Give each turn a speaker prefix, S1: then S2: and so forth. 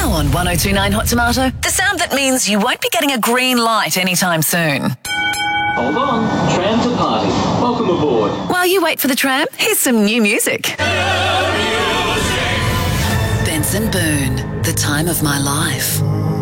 S1: Now on 1029 Hot Tomato, the sound that means you won't be getting a green light anytime soon.
S2: Hold on, tram to party. Welcome aboard.
S1: While you wait for the tram, here's some new music. Benson Boone, The Time of My Life.